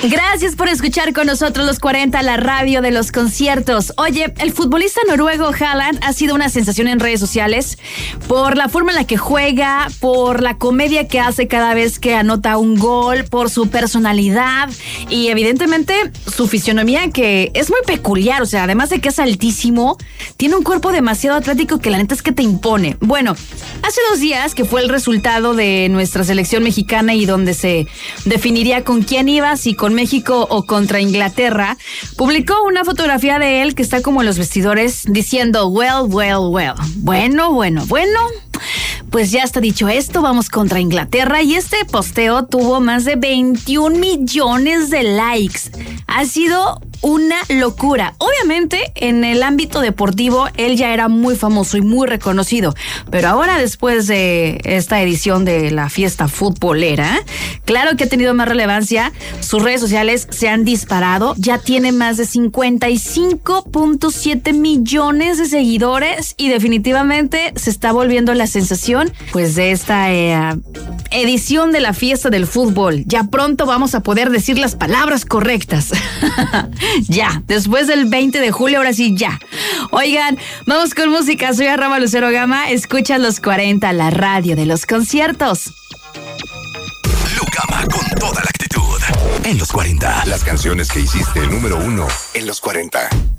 Gracias por escuchar con nosotros los 40, la radio de los conciertos. Oye, el futbolista noruego Haaland ha sido una sensación en redes sociales por la forma en la que juega, por la comedia que hace cada vez que anota un gol, por su personalidad y evidentemente su fisionomía, que es muy peculiar. O sea, además de que es altísimo, tiene un cuerpo demasiado atlético que la neta es que te impone. Bueno, hace 2 días que fue el resultado de nuestra selección mexicana y donde se definiría con quién iba, si con México o contra Inglaterra, publicó una fotografía de él que está como en los vestidores diciendo well. Bueno, pues ya está dicho esto, vamos contra Inglaterra, y este posteo tuvo más de 21 millones de likes. Ha sido una locura. Obviamente, en el ámbito deportivo, él ya era muy famoso y muy reconocido, pero ahora, después de esta edición de la fiesta futbolera, claro que ha tenido más relevancia. Sus redes sociales se han disparado, ya tiene más de 55.7 millones de seguidores y definitivamente se está volviendo la sensación, pues, de esta edición de la fiesta del fútbol. Ya pronto vamos a poder decir las palabras correctas. Ya, después del 20 de julio, ahora sí, ya. Oigan, vamos con música. Soy Rama Lucero Gama. Escucha los 40, la radio de los conciertos. Lucama con toda la actitud. En los 40. Las canciones que hiciste el número 1 en los 40.